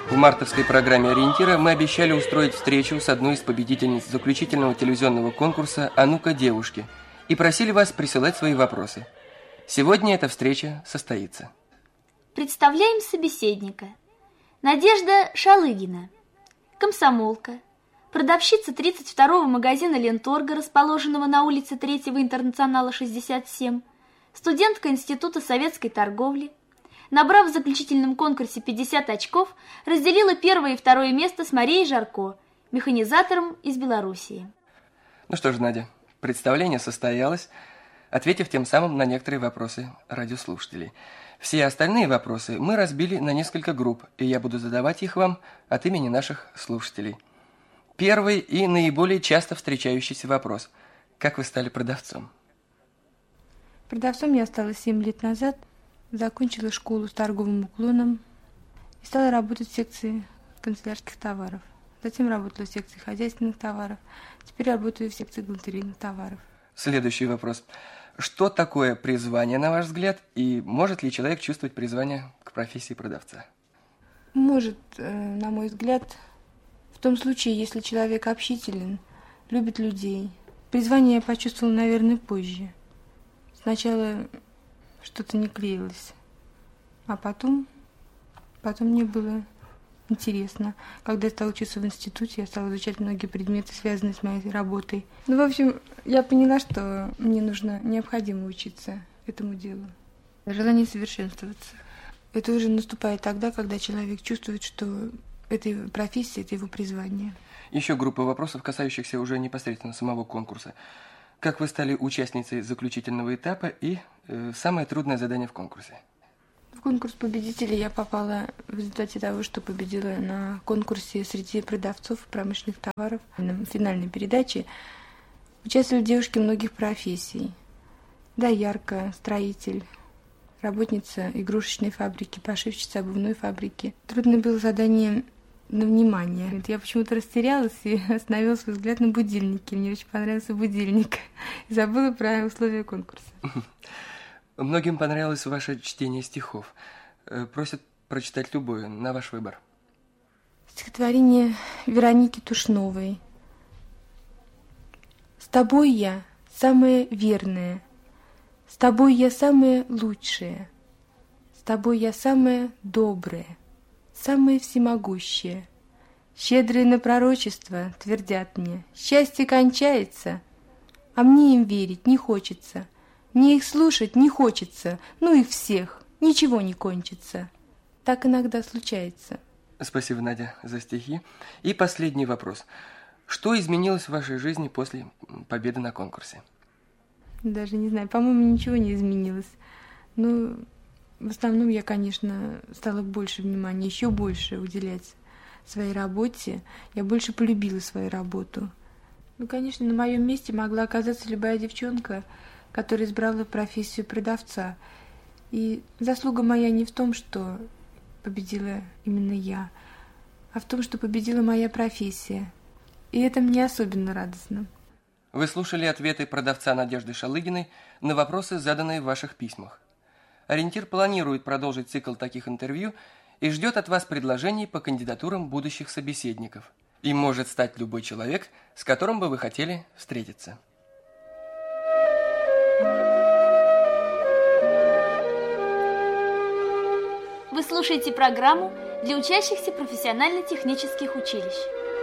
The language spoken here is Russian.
В мартовской программе «Ориентира» мы обещали устроить встречу с одной из победительниц заключительного телевизионного конкурса «А ну-ка, девушки» и просили вас присылать свои вопросы. Сегодня эта встреча состоится. Представляем собеседника. Надежда Шалыгина, комсомолка, продавщица 32-го магазина Ленторга, расположенного на улице 3-го Интернационала 67, студентка Института советской торговли. Набрав в заключительном конкурсе 50 очков, разделила первое и второе место с Марией Жарко, механизатором из Белоруссии. Ну что ж, Надя, представление состоялось, ответив тем самым на некоторые вопросы радиослушателей. Все остальные вопросы мы разбили на несколько групп, и я буду задавать их вам от имени наших слушателей. Первый и наиболее часто встречающийся вопрос. Как вы стали продавцом? Продавцом я стала 7 лет назад. Закончила школу с торговым уклоном и стала работать в секции канцелярских товаров. Затем работала в секции хозяйственных товаров. Теперь работаю в секции галантерейных товаров. Следующий вопрос. Что такое призвание, на ваш взгляд, и может ли человек чувствовать призвание к профессии продавца? Может, на мой взгляд, в том случае, если человек общителен, любит людей. Призвание я почувствовала, наверное, позже. Сначала что-то не клеилось, а потом мне было интересно. Когда я стала учиться в институте, я стала изучать многие предметы, связанные с моей работой. Ну, в общем, я поняла, что мне необходимо учиться этому делу. Желание совершенствоваться. Это уже наступает тогда, когда человек чувствует, что эта профессия – это его призвание. Еще группа вопросов, касающихся уже непосредственно самого конкурса. Как вы стали участницей заключительного этапа и самое трудное задание в конкурсе? В конкурс победителей я попала в результате того, что победила на конкурсе среди продавцов промышленных товаров. На финальной передаче участвовали девушки многих профессий. Доярка, строитель, работница игрушечной фабрики, пошивщица обувной фабрики. Трудное было задание на внимание. Я почему-то растерялась и остановила свой взгляд на будильнике. Мне очень понравился будильник. И забыла про условия конкурса. Многим понравилось ваше чтение стихов. Просят прочитать любое, на ваш выбор. Стихотворение Вероники Тушновой. «С тобой я самое верное, с тобой я самое лучшее, с тобой я самое доброе, самое всемогущее. Щедрые на пророчество твердят мне, счастье кончается, а мне им верить не хочется, мне их слушать не хочется, ну их всех, ничего не кончится. Так иногда случается». Спасибо, Надя, за стихи. И последний вопрос. Что изменилось в вашей жизни после победы на конкурсе? Даже не знаю, по-моему, ничего не изменилось. Ну, в основном я, конечно, стала больше внимания, еще больше уделять своей работе. Я больше полюбила свою работу. Ну, конечно, на моем месте могла оказаться любая девчонка, которая избрала профессию продавца. И заслуга моя не в том, что победила именно я, а в том, что победила моя профессия. И это мне особенно радостно. Вы слушали ответы продавца Надежды Шалыгиной на вопросы, заданные в ваших письмах. «Ориентир» планирует продолжить цикл таких интервью и ждет от вас предложений по кандидатурам будущих собеседников. Им может стать любой человек, с которым бы вы хотели встретиться. Вы слушаете программу для учащихся профессионально-технических училищ.